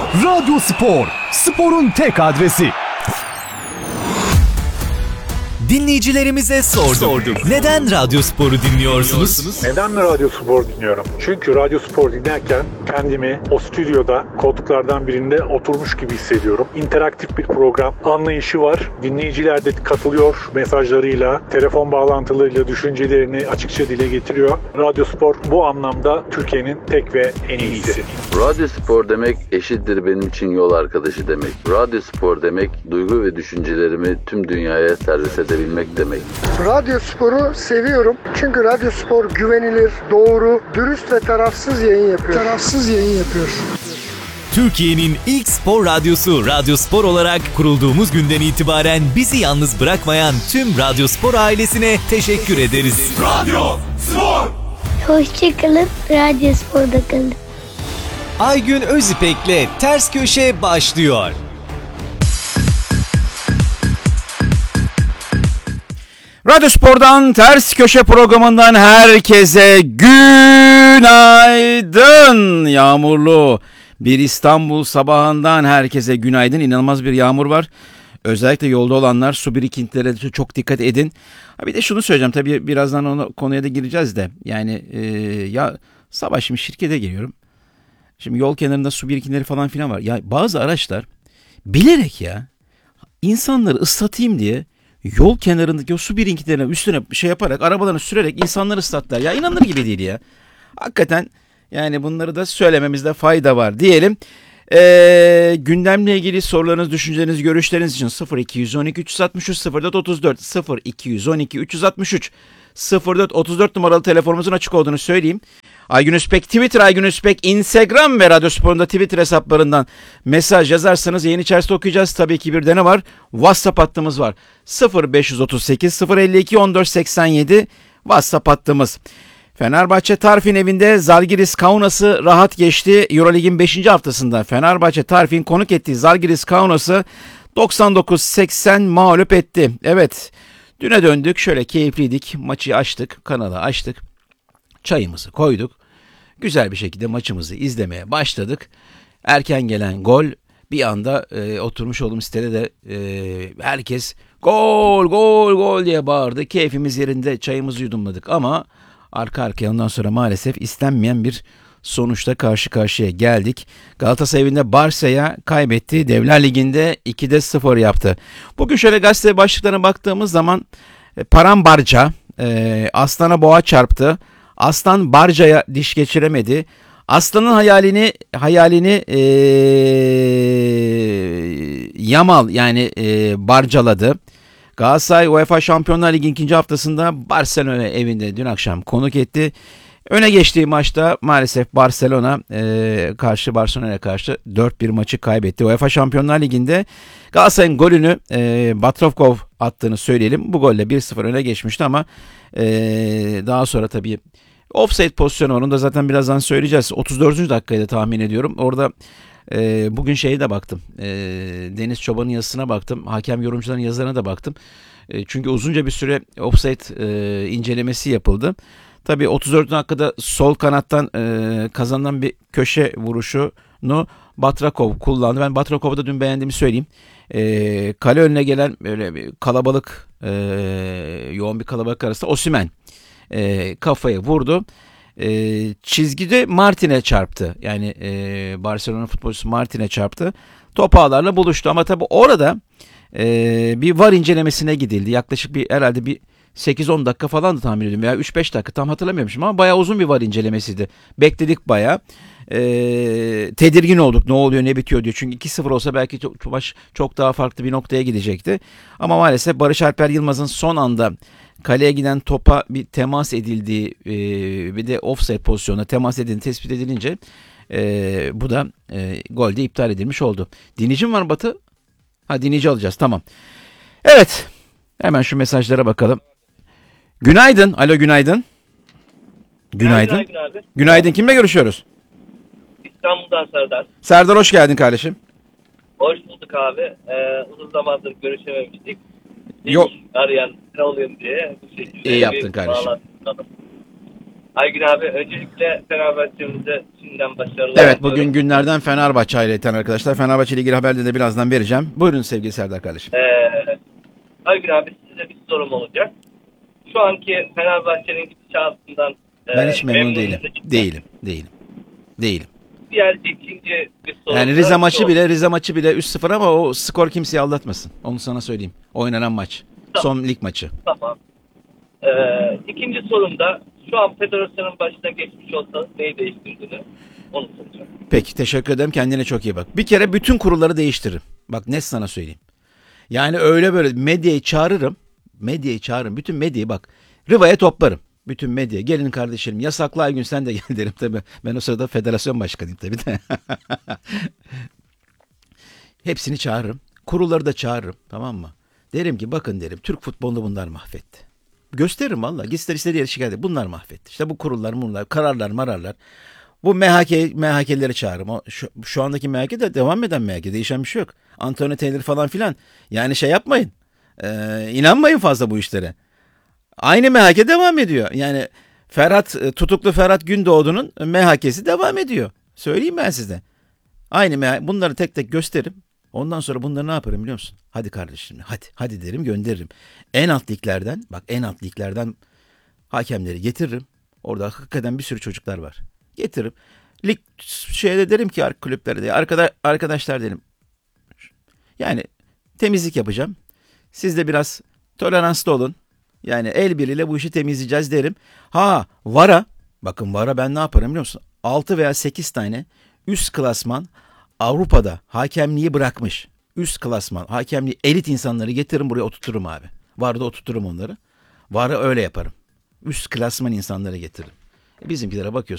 Radyo Spor, sporun tek adresi. Dinleyicilerimize sorduk. Neden Radyo Spor'u dinliyorsunuz? Neden Radyo Spor dinliyorum? Çünkü Radyo Spor dinlerken kendimi o stüdyoda koltuklardan birinde oturmuş gibi hissediyorum. İnteraktif bir program anlayışı var. Dinleyiciler de katılıyor mesajlarıyla, telefon bağlantılarıyla düşüncelerini açıkça dile getiriyor. Radyo Spor bu anlamda Türkiye'nin tek ve en iyisi. Radyo Spor demek eşittir benim için yol arkadaşı demek. Radyo Spor demek duygu ve düşüncelerimi tüm dünyaya servis edebilmek demek. Radyo Spor'u seviyorum. Çünkü Radyo Spor güvenilir, doğru, dürüst ve tarafsız yayın yapıyor. Türkiye'nin ilk spor radyosu Radyo Spor olarak kurulduğumuz günden itibaren bizi yalnız bırakmayan tüm Radyo Spor ailesine teşekkür ederiz. Radyo Spor! Hoşçakalın, Radyo Spor'da kalın. Aygün Özipek'le Ters Köşe başlıyor. Radyo Spor'dan Ters Köşe programından herkese günaydın. Yağmurlu bir İstanbul sabahından herkese günaydın. İnanılmaz bir yağmur var. Özellikle yolda olanlar su birikintilerine çok dikkat edin. Bir de şunu söyleyeceğim, tabii birazdan konuya da gireceğiz de. Yani ya sabah şimdi şirkete geliyorum. Şimdi yol kenarında su birikintileri falan filan var. Ya bazı araçlar bilerek ya insanları ıslatayım diye yol kenarındaki o su birikintilerine üstüne şey yaparak arabalarını sürerek insanları ıslattılar. Ya inanılır gibi değil ya. Hakikaten yani bunları da söylememizde fayda var diyelim. Gündemle ilgili sorularınız, düşünceleriniz, görüşleriniz için 0212 363 0434 0212 363 0434 numaralı telefonumuzun açık olduğunu söyleyeyim. Aygün Özpek Twitter, Aygün Özpek Instagram ve Radyo Spor'un da Twitter hesaplarından mesaj yazarsanız yayın içerisinde okuyacağız. Tabii ki bir de ne var? WhatsApp hattımız var. 0538 052 1487 WhatsApp hattımız. Fenerbahçe Tarfin evinde Zalgiris Kaunas'ı rahat geçti. Eurolig'in 5. haftasında Fenerbahçe Tarfin konuk ettiği Zalgiris Kaunas'ı 99-80 mağlup etti. Evet, düne döndük, şöyle keyifliydik, maçı açtık, kanalı açtık, çayımızı koyduk, güzel bir şekilde maçımızı izlemeye başladık. Erken gelen gol, bir anda oturmuş olduğum sitede de herkes gol gol gol diye bağırdı. Keyfimiz yerinde, çayımızı yudumladık ama arka arkaya ondan sonra maalesef istenmeyen bir sonuçta karşı karşıya geldik. Galatasaray evinde Barça'ya kaybetti. Devler Ligi'nde 2'de 0 yaptı. Bugün şöyle gazete başlıklarına baktığımız zaman Parambarca Aslan'a boğa çarptı. Aslan Barca'ya diş geçiremedi. Aslan'ın hayalini Yamal yani barcaladı. Galatasaray UEFA Şampiyonlar Ligi 2. haftasında Barcelona evinde dün akşam konuk etti. Öne geçtiği maçta maalesef Barcelona'ya karşı 4-1 maçı kaybetti. UEFA Şampiyonlar Ligi'nde Galatasaray'ın golünü Batrovkov attığını söyleyelim. Bu golle 1-0 öne geçmişti ama daha sonra tabii offside pozisyonu var. Onu da zaten birazdan söyleyeceğiz. 34. dakikaydı tahmin ediyorum. Orada bugün şeye de baktım. Deniz Çoban'ın yazısına baktım. Hakem yorumcuların yazılarına da baktım. Çünkü uzunca bir süre offside incelemesi yapıldı. Tabii 34 dakikada sol kanattan kazanılan bir köşe vuruşunu Batrakov kullandı. Ben Batrakov'u da dün beğendiğimi söyleyeyim. Kale önüne gelen böyle bir kalabalık, yoğun bir kalabalık arasında Osimhen kafaya vurdu. Çizgide Martin'e çarptı. Yani Barcelona futbolcusu Martin'e çarptı. Top ağlarla buluştu ama tabii orada bir VAR incelemesine gidildi. Yaklaşık herhalde bir 8-10 dakika falan da tahmin ediyorum veya 3-5 dakika tam hatırlamıyormuşum ama bayağı uzun bir VAR incelemesiydi. Bekledik bayağı. Tedirgin olduk, ne oluyor ne bitiyor diyor. Çünkü 2-0 olsa belki maç çok daha farklı bir noktaya gidecekti. Ama maalesef Barış Alper Yılmaz'ın son anda kaleye giden topa bir temas edildiği bir de offside pozisyonuna temas edildiğini tespit edilince bu da golde iptal edilmiş oldu. Dinleyici mi var Batı? Dinleyici alacağız, tamam. Evet, hemen şu mesajlara bakalım. Günaydın. Alo, günaydın. Günaydın. Günaydın. Kimle görüşüyoruz? İstanbul'dan Serdar. Serdar, hoş geldin kardeşim. Hoş bulduk abi. Uzun zamandır görüşememiştik. Yok. Arayan ne oluyor diye bu şekilde. İyi yaptın kardeşim. Aygün abi öncelikle Fenerbahçe'mize şimdiden başarılar. Evet, bugün günlerden Fenerbahçe aileten arkadaşlar. Fenerbahçe ile ilgili haberleri de birazdan vereceğim. Buyurun sevgili Serdar kardeşim. Aygün abi size bir sorum olacak. Şu anki Fenerbahçe'nin gidişatından Ben hiç memnun memnun değilim. Değilim. Diğer ikinci bir sorum. Yani Rize maçı bile 3-0 ama o skor kimseyi aldatmasın. Onu sana söyleyeyim. Oynanan maç. Son lig maçı. Tamam. İkinci sorum da şu an federasyonun başına geçmiş olsanız neyi değiştirdiniz? Onu soracağım. Peki, teşekkür ederim. Kendine çok iyi bak. Bir kere bütün kurulları değiştiririm. Bak net sana söyleyeyim. Yani öyle böyle medyayı çağırırım. Bütün medyayı bak. Riva'ya toplarım. Bütün medya. Gelin kardeşlerim. Yasaklı Aygün sen de gel derim tabii. Ben o sırada federasyon başkanıyım tabii de. Hepsini çağırırım. Kurulları da çağırırım. Tamam mı? Derim ki bakın derim. Türk futbolunu bunlar mahvetti. Gösteririm valla. Gitsinler istediği yere şikayet edin. Bunlar mahvetti. İşte bu kurullar, bunlar, kararlar, mararlar. Bu MHK'leri çağırırım. Şu andaki MHK de devam eden MHK. Değişen bir şey yok. Antonio Taylor falan filan. Yani şey yapmayın. İnanmayın fazla bu işlere. Aynı MHK devam ediyor. Yani tutuklu Ferhat Gündoğdu'nun MHK'si devam ediyor. Söyleyeyim ben size. Aynı MHK. Bunları tek tek gösteririm. Ondan sonra bunları ne yaparım biliyor musun? Hadi kardeşim, hadi derim, gönderirim. En alt liglerden hakemleri getiririm. Orada hakikaten bir sürü çocuklar var. Getiririm. Lig şeyde derim ki kulüplere de arkadaşlar derim. Yani temizlik yapacağım. Siz de biraz toleranslı olun. Yani el birliğiyle bu işi temizleyeceğiz derim. VAR'a ben ne yaparım biliyor musun? 6 veya 8 tane üst klasman Avrupa'da hakemliği bırakmış. Üst klasman hakemliği elit insanları getiririm buraya oturturum abi. VAR'da oturturum onları. VAR'ı öyle yaparım. Üst klasman insanları getiririm. Bizimkilere bakıyorsun.